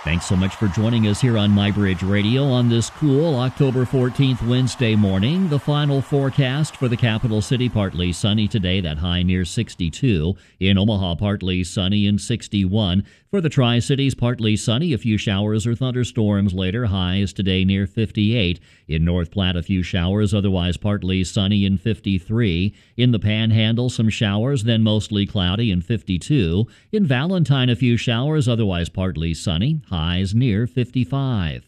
Thanks so much for joining us here on MyBridge Radio on this cool October 14th Wednesday morning. The final forecast for the capital city, partly sunny today, that high near 62. In Omaha, partly sunny and 61. For the Tri-Cities, partly sunny, a few showers or thunderstorms later, highs today near 58. In North Platte, a few showers, otherwise partly sunny and 53. In the Panhandle, some showers, then mostly cloudy and 52. In Valentine, a few showers, otherwise partly sunny, highs near 55.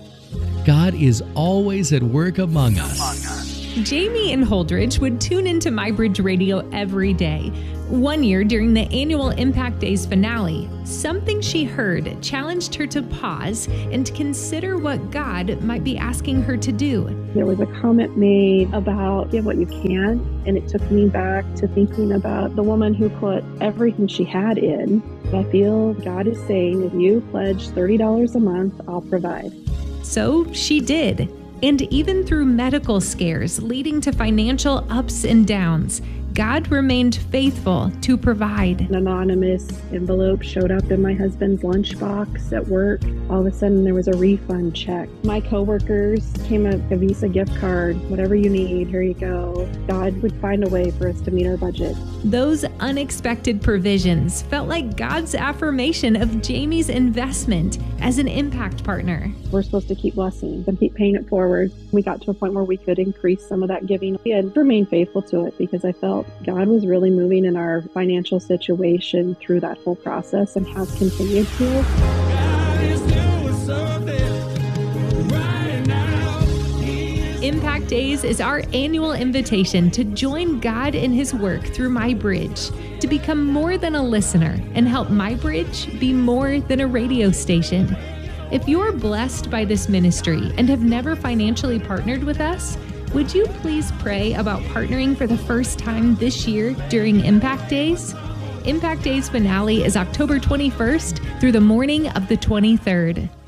God is always at work among us. Jamie and Holdridge would tune into MyBridge Radio every day. One year, during the annual Impact Days finale, something she heard challenged her to pause and to consider what God might be asking her to do. There was a comment made about give what you can, and it took me back to thinking about the woman who put everything she had in. I feel God is saying, if you pledge $30 a month, I'll provide. So she did. And even through medical scares leading to financial ups and downs, God remained faithful to provide. An anonymous envelope showed up in my husband's lunchbox at work. All of a sudden, there was a refund check. My coworkers came a Visa gift card. Whatever you need, here you go. God would find a way for us to meet our budget. Those unexpected provisions felt like God's affirmation of Jamie's investment as an impact partner. We're supposed to keep blessing and keep paying it forward. We got to a point where we could increase some of that giving and remain faithful to it because I felt God was really moving in our financial situation through that whole process and has continued to. God is doing something right now. Impact Days is our annual invitation to join God in His work through MyBridge, to become more than a listener and help MyBridge be more than a radio station. If you're blessed by this ministry and have never financially partnered with us, would you please pray about partnering for the first time this year during Impact Days? Impact Days finale is October 21st through the morning of the 23rd.